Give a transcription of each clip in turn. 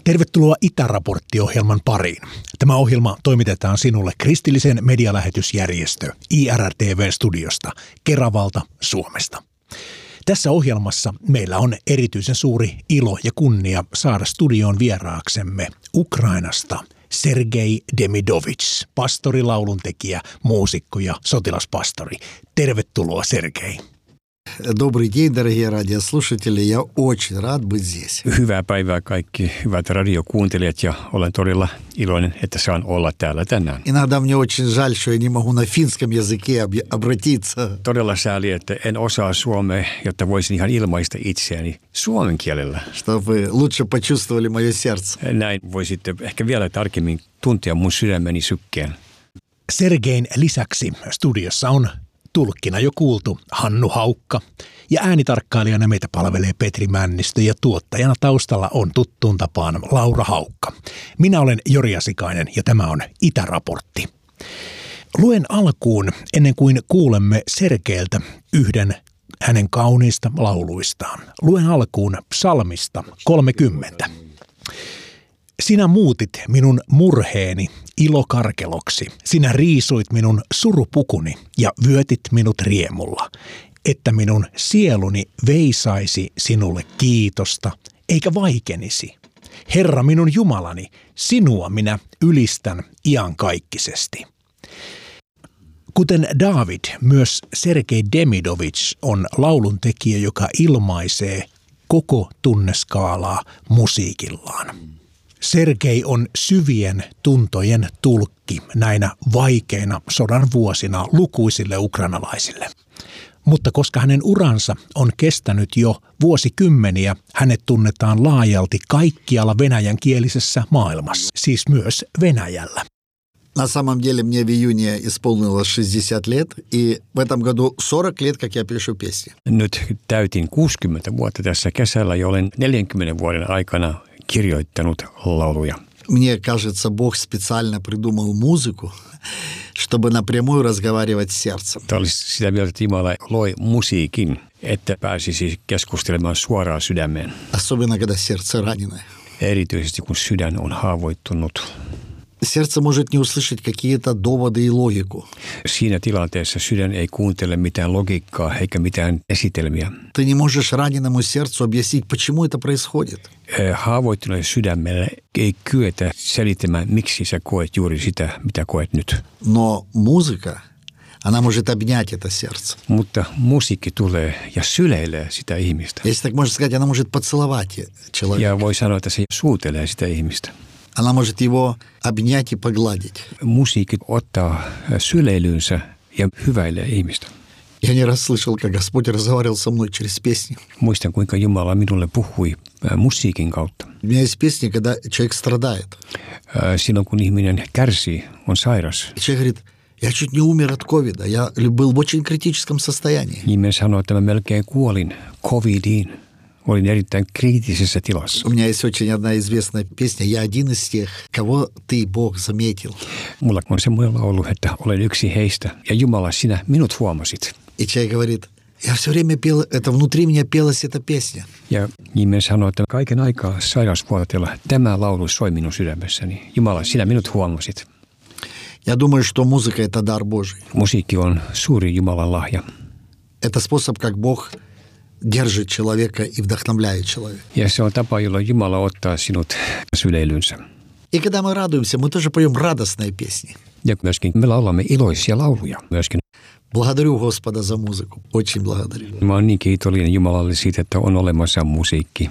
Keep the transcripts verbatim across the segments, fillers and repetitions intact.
Tervetuloa Itäraportti-ohjelman pariin. Tämä ohjelma toimitetaan sinulle kristillisen medialähetysjärjestö I R R T V-studiosta Keravalta, Suomesta. Tässä ohjelmassa meillä on erityisen suuri ilo ja kunnia saada studioon vieraaksemme Ukrainasta Sergei Demidovits, pastori, lauluntekijä, muusikko ja sotilaspastori. Tervetuloa, Sergei. Добрый день, дорогие радиослушатели. Я очень рад быть здесь. Hyvää päivää kaikki hyvät radiokuuntelijat ja olen todella iloinen, että saan olla täällä tänään. Иногда мне очень жаль, что я не могу на финском языке обратиться. Todella sääli, että en osaa suomea, jotta voisin ihan ilmaista itseäni suomen kielellä. Чтобы вы лучше почувствовали мое сердце. Näin voisitte ehkä vielä tarkemmin tuntea mun sydämeni sykkeen. Sergein lisäksi studiossa on tulkkina jo kuultu Hannu Haukka ja äänitarkkailijana meitä palvelee Petri Männistö ja tuottajana taustalla on tuttuun tapaan Laura Haukka. Minä olen Jori Asikainen ja tämä on Itäraportti. Luen alkuun, ennen kuin kuulemme Sergeiltä yhden hänen kauniista lauluistaan. Luen alkuun psalmista kolmekymmentä. Sinä muutit minun murheeni ilokarkeloksi. Sinä riisuit minun surupukuni ja vyötit minut riemulla, että minun sieluni veisaisi sinulle kiitosta, eikä vaikenisi. Herra minun Jumalani, sinua minä ylistän iankaikkisesti. Kuten David, myös Sergei Demidovits on lauluntekijä, joka ilmaisee koko tunneskaalaa musiikillaan. Sergei on syvien tuntojen tulkki näinä vaikeina sodan vuosina lukuisille ukrainalaisille. Mutta koska hänen uransa on kestänyt jo vuosikymmeniä, hänet tunnetaan laajalti kaikkialla venäjänkielisessä maailmassa, siis myös Venäjällä. На самом деле мне в июне исполнилось шестьдесят лет, и в этом году сорок лет, как я пишу песни. Nyt täytin kuusikymmentä vuotta tässä kesällä ja olen neljänkymmenen vuoden aikana kirjoittanut lauluja. Мне кажется, Бог специально придумал музыку, чтобы напрямую разговаривать с сердцем. Tämä olisi sitä mieltä, että Jumala loi musiikin, että pääsisi keskustelemaan suoraan sydämeen. Особенно, когда сердце раненое. Erityisesti kun sydän on haavoittunut. Сердце может не услышать какие-то доводы и логику. Siinä tilanteessa sydän ei kuuntele mitään logiikkaa eikä mitään esitelmiä. Ты не можешь раненому сердцу объяснить, почему это происходит. Haavoittuneelle sydämelle ei kyetä selittämään, miksi sä koet juuri sitä, mitä koet nyt. Но музыка, она может обнять это сердце. Mutta musiikki tulee ja syleilee sitä ihmistä. Если так можно сказать, она может поцеловать человека. Ja voi sanoa, että se suutelee sitä ihmistä. Она может его обнять и погладить. Musiikki ottaa syleilyynsä ja hyväilee ihmistä. Я не раз слышал, как Господь разговаривал со мной через песни. Muistan, kuinka Jumala minulle puhui musiikin kautta. У меня есть песни, когда человек страдает. Silloin, kun ihminen kärsii, on sairas. И человек говорит, я чуть не умер от ковида, я был в очень критическом состоянии. Ihminen sanoo, että mä melkein kuolin covidiin. Olin erittäin kriittisessä tilassa. У меня есть очень одна известная песня «Я один из тех, кого ты, Бог, заметил». Mulla on semmoinen laulu, että olen yksi heistä ja Jumala, sinä minut huomasit. И человек говорит, я все время пел, это внутри меня пелась эта песня. Ja ihminen sanoo, että kaiken aikaa sairausvuorotella tämä laulu soi minun sydämessäni. Jumala, sinä minut huomasit. Я думаю, что музыка – это дар Божий. Musiikki on suuri Jumalan lahja. Это способ, как Бог держит человека и вдохновляет человека. Ja se on tapa, jolla Jumala ottaa sinut syleilynsä. И когда мы радуемся, мы тоже поем радостные песни. Ja myöskin me laulamme iloisia lauluja myöskin. Благодарю Господа за музыку. Очень благодарю. Mä oon niin kiitollinen Jumalalle siitä, että on olemassa musiikki.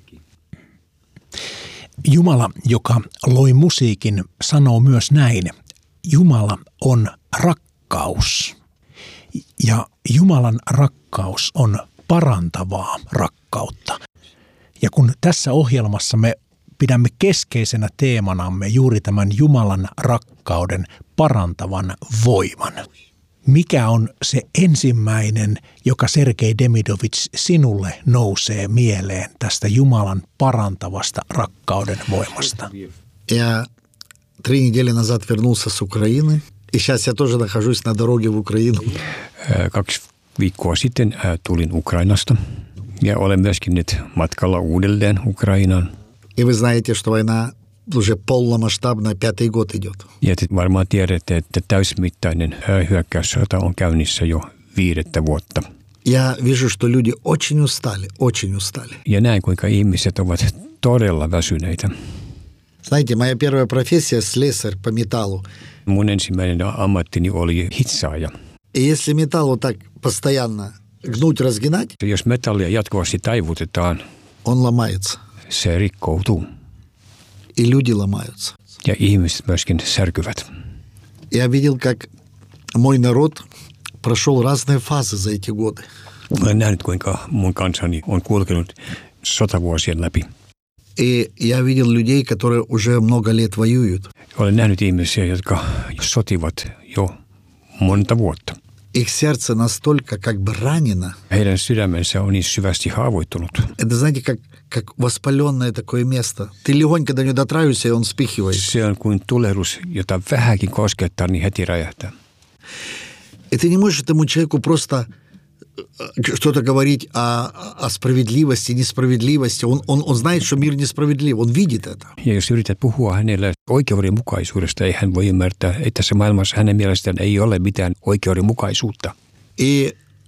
Jumala, joka loi musiikin, sanoo myös näin. Jumala on rakkaus. Ja Jumalan rakkaus on parantavaa rakkautta. Ja kun tässä ohjelmassa me pidämme keskeisenä teemanamme juuri tämän Jumalan rakkauden parantavan voiman. Mikä on se ensimmäinen, joka Sergei Demidovits sinulle nousee mieleen tästä Jumalan parantavasta rakkauden voimasta? Я три недели назад вернулся с Украины, и сейчас я тоже нахожусь на дороге в Украину. Kaksi viikkoa sitten tulin Ukrainasta ja olen myöskin nyt matkalla uudelleen Ukrainaan. И вы знаете, что война уже полномасштабная пятый год идет. Ja te varmaan tiedätte, että täysmittainen hyökkäyssota on käynnissä jo viidettä vuotta. Я вижу, что люди очень устали, очень устали. Ja näen, kuinka ihmiset ovat todella väsyneitä. Знаете, моя первая профессия – слесарь по металлу. Mun ensimmäinen ammattini oli hitsaaja. И если металл вот так постоянно гнуть, разгинать, Jos metallia jatkuvasti taivutetaan, он ломается. se rikkoutuu. И люди ломаются. Ja ihmiset myöskin särkyvät. Я видел, как мой народ прошел разные фазы за эти годы. Olen nähnyt, kuinka mun kansani on kulkenut sotavuosien läpi. И я видел людей, которые уже много лет воюют. Olen nähnyt ihmisiä, jotka sotivat jo monta vuotta. Их сердце настолько как бы ранено. Heidän sydämensä on niin syvästi haavoittunut. Это, знаете, как, как воспаленное такое место. Ты легонько до него дотравишься, и он вспыхивает. Se on kuin tulehdus, jota vähänkin koskettaa, niin heti räjähtää. И ты не можешь этому человеку просто что-то говорить о, о справедливости, несправедливости. Он, он, он знает, что мир несправедлив. Он видит это. Ja jos yrität puhua hänelle oikeudenmukaisuudesta, ei hän voi ymmärtää, että tässä maailmassa hänen mielestään ei ole mitään oikeudenmukaisuutta. И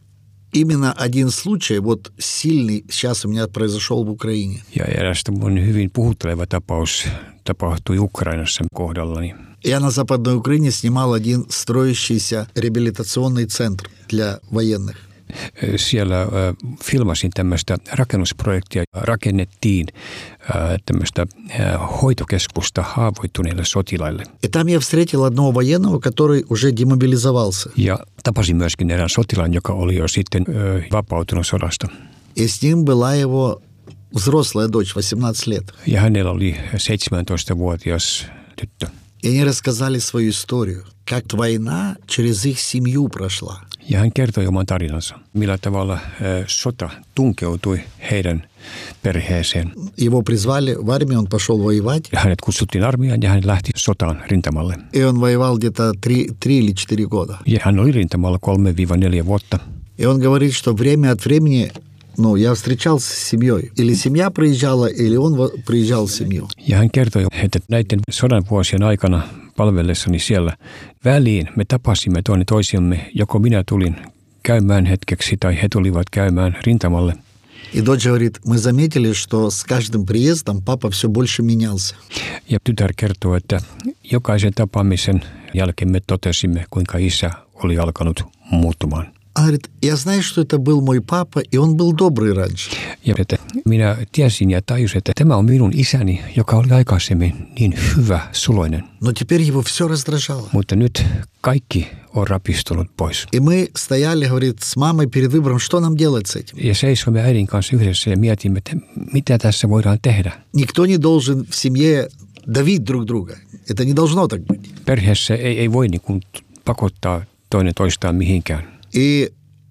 именно один случай, вот сильный, сейчас у меня произошел в Украине. Ja erästä mun hyvin puhutteleva tapaus tapahtui Ukrainassa kohdallani. Я на Западной Украине снимал один строящийся реабилитационный центр для военных. Siellä äh, filmasin tämmöistä rakennusprojektia. Rakennettiin äh, tämmöistä äh, hoitokeskusta haavoittuneille sotilaille. И там я встретил одного военного, который уже демобилизовался. Ja tapasin myöskin erään sotilaan, joka oli jo sitten äh, vapautunut sodasta. И с ним была его взрослая дочь, восемнадцать лет. Ja hänellä oli seitsemäntoistavuotias tyttö. И они рассказали свою историю, как война через их семью прошла. Ja hän kertoi oman tarinansa, millä tavalla äh, sota tunkeutui heidän perheeseen. Его призвали в армию, он пошел воевать. Ja hänet kutsuttiin armeijaan ja hän lähti sotaan rintamalle. И он воевал где-то три, три или четыре года. Ja hän oli rintamalla kolme neljä vuotta. И он говорит, что время от времени, ну, я встречался с семьей. Или семья приезжала, или он приезжал в семью. Ja hän kertoi, että näiden sodan vuosien aikana palvellessani siellä väliin me tapasimme toinen toisiamme, joko minä tulin käymään hetkeksi tai he tulivat käymään rintamalle. И дочь говорит, мы заметили, что с каждым приездом папа все больше менялся. Ja tytär kertoo, että jokaisen tapaamisen jälkeen me totesimme, kuinka isä oli alkanut muuttumaan. Она говорит, я знаю, что это был мой папа, и он был добрый раньше. Ja että minä tiesin ja tajusin, että tämä on minun isäni, joka oli aikaisemmin niin hyvä, suloinen. Но теперь его все раздражало. Mutta nyt kaikki on rapistunut pois. И мы стояли, говорит, с мамой перед выбором, что нам делать с этим. Ja seisomme äidin kanssa yhdessä ja mietimme, että mitä tässä voidaan tehdä. Никто не должен в семье давить друг друга. Это не должно так быть. Perheessä ei, ei voi niin kuin pakottaa toinen toistaan mihinkään. И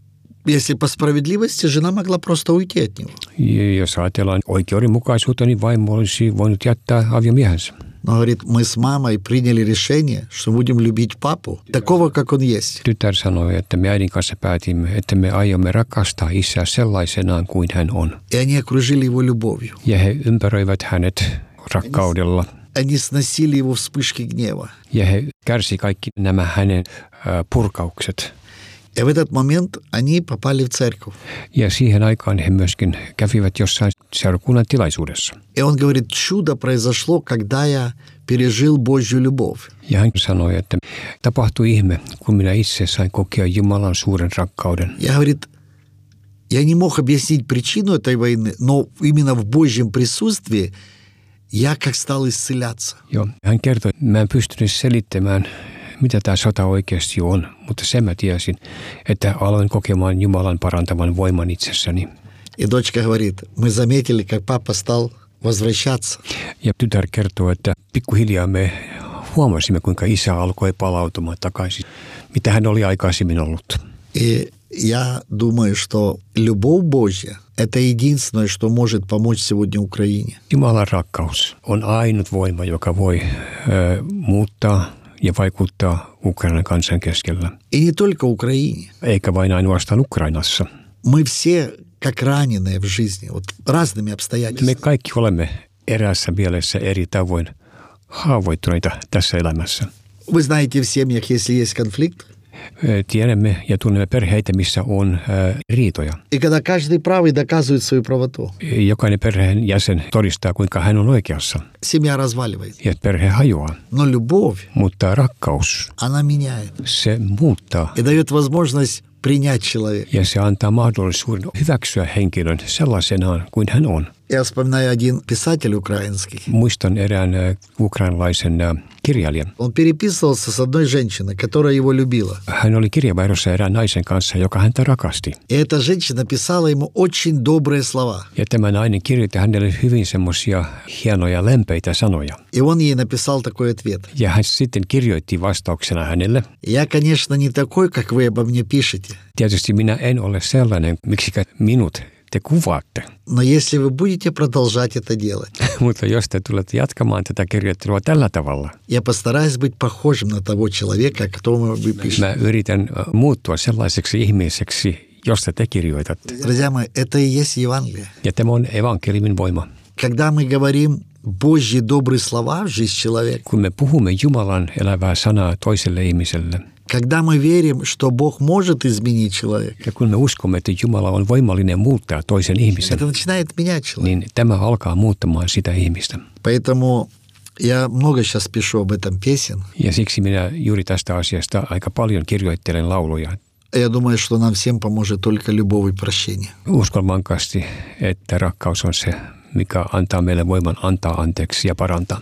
если по справедливости, жена могла просто уйти от него. Ja jos ajatellaan oikeudenmukaisuutta, niin vaimo olisi voinut jättää aviomiehensä. Но, говорит, мы с мамой приняли решение, что будем любить папу такого, как он есть. Tytär sanoi, että me äidin kanssa päätimme, että me aiomme rakastaa isää sellaisenaan kuin hän on. И они окружили его любовью. Ja he ympäröivät hänet rakkaudella. Они сносили его вспышки гнева. Ja he kärsi kaikki nämä hänen äh, purkaukset. И в этот момент они попали в церковь. Ja siihen aikaan he myöskin kävivät jossain seurakunnan tilaisuudessa. И он говорит, чудо произошло, когда я пережил Божью любовь. Ja hän sanoi, että tapahtui ihme, kun minä itse sain kokea Jumalan suuren rakkauden. Я, говорит, я не мог объяснить причину этой войны, но именно в Божьем присутствии я как стал исцеляться. Joo, hän kertoi, että mä en pystynyt selittämään, mitä tämä sota oikeasti on, mutta sen mä tiesin, että aloin kokemaan Jumalan parantavan voiman itsessäni. И дочка говорит, мы заметили, как папа стал возвращаться. Ja tytär kertoo, että pikkuhiljaa me huomasimme, kuinka isä alkoi palautumaan takaisin, mitä hän oli aikaisemmin ollut. И я думаю, что любовь Божья – это единственное, что может помочь сегодня Украине. Jumalan rakkaus on ainut voima, joka voi ö, muuttaa ja vaikuttaa Ukrainan kansan keskellä. И не только Украине. Eikä vain ainoastaan Ukrainassa. Мы все как раненые в жизни, вот разными обстоятельствами. Me kaikki olemme eräässä mielessä eri tavoin haavoittuneita tässä elämässä. Вы знаете, в семьях, если есть конфликт, Tiedämme ja tunnemme perheitä, missä on ää, riitoja. и когда каждый правый доказывает свою правоту, Jokainen perheen jäsen todistaa, kuinka hän on oikeassa. семья разваливается. Ja perhe hajoaa. Но любовь, Mutta rakkaus, она меняет se muuttaa. и дает возможность принять человека. Ja se antaa mahdollisuuden hyväksyä henkilön sellaisenaan kuin hän on. Я вспоминаю один писатель украинский. Muistan erään ää, ukrainalaisen ää, kirjailijan. Он переписывался с одной женщиной, которая его любила. Hän oli kirjavaihdossa erään naisen kanssa, joka häntä rakasti. И эта женщина писала ему очень добрые слова. Ja tämä nainen kirjoitti hänelle hyvin semmoisia hienoja, lempeitä sanoja. И он ей написал такой ответ. Ja hän sitten kirjoitti vastauksena hänelle. Я, конечно, не такой, как вы обо мне пишете. Tietysti minä en ole sellainen, miksikä minut te kuvaatte. Но если вы будете продолжать это делать, Mutta jos te tulette jatkamaan tätä kirjoittelua tällä tavalla, я постараюсь быть похожим на того человека, которому вы пишете. mä yritän muuttua sellaiseksi ihmiseksi, josta te kirjoitatte. Друзья мои, это и есть Евангелие. Ja tämä on evankeliumin voima. Когда мы говорим Божьи добрые слова в жизнь человека, Kun me puhumme Jumalan elävää sanaa toiselle ihmiselle, когда мы верим, что Бог может изменить человека, ja kun me uskomme, että Jumala on voimallinen muuttaa toisen ihmisen, это начинает менять человека. niin tämä alkaa muuttamaan sitä ihmistä. Поэтому я много сейчас пишу об этом песен. Ja siksi minä juuri tästä asiasta aika paljon kirjoittelen lauluja. Я думаю, что нам всем поможет только любовь и прощение. Uskon vankasti, että rakkaus on se, mikä antaa meille voiman antaa anteeksi ja parantaa.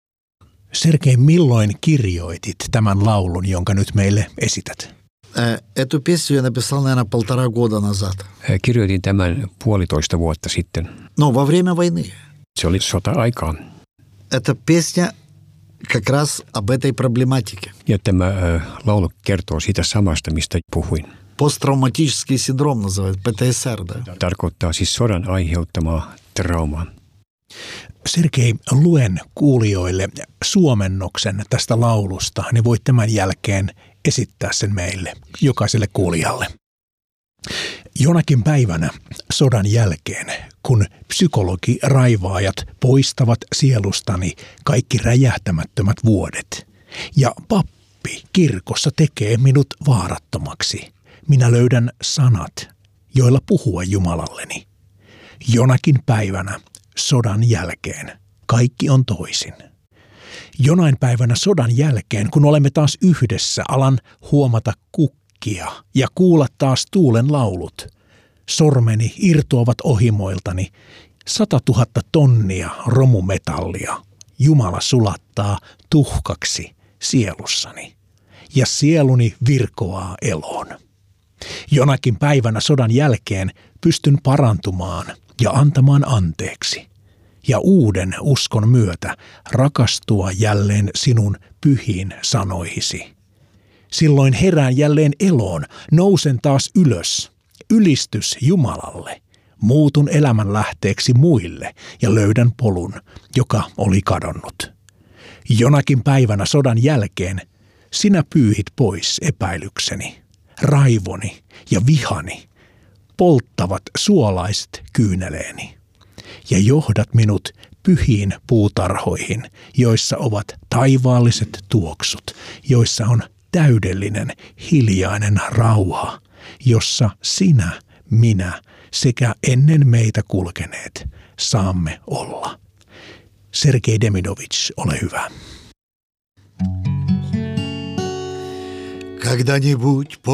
Sergei, milloin kirjoitit tämän laulun, jonka nyt meille esität? Э, Эту песню я написал, наверное, полтора года назад. Kirjoitin tämän puolitoista vuotta sitten. Но во время войны. Se oli sota-aikaa. Эта песня как раз об этой проблематике. Ja tämä äh, laulu kertoo siitä samasta, mistä puhuin. Посттравматический синдром называют, P T S R, да? Tarkoittaa siis sodan aiheuttamaa traumaa. Sergei, luen kuulijoille suomennoksen tästä laulusta, niin voit tämän jälkeen esittää sen meille, jokaiselle kuulijalle. Jonakin päivänä sodan jälkeen, kun psykologi-raivaajat poistavat sielustani kaikki räjähtämättömät vuodet ja pappi kirkossa tekee minut vaarattomaksi, minä löydän sanat, joilla puhua Jumalalleni. Jonakin päivänä sodan jälkeen kaikki on toisin. Jonain päivänä sodan jälkeen, kun olemme taas yhdessä, alan huomata kukkia ja kuulla taas tuulen laulut. Sormeni irtoavat ohimoiltani, satatuhatta tonnia romumetallia. Jumala sulattaa tuhkaksi sielussani ja sieluni virkoaa eloon. Jonakin päivänä sodan jälkeen pystyn parantumaan ja antamaan anteeksi ja uuden uskon myötä rakastua jälleen sinun pyhiin sanoihisi. Silloin herään jälleen eloon, nousen taas ylös, ylistys Jumalalle, muutun elämän lähteeksi muille ja löydän polun, joka oli kadonnut. Jonakin päivänä sodan jälkeen sinä pyyhit pois epäilykseni, raivoni ja vihani, polttavat suolaiset kyyneleeni ja johdat minut pyhiin puutarhoihin, joissa ovat taivaalliset tuoksut, joissa on täydellinen hiljainen rauha, jossa sinä, minä sekä ennen meitä kulkeneet saamme olla. Sergei Demidovich, ole hyvä. Когда-нибудь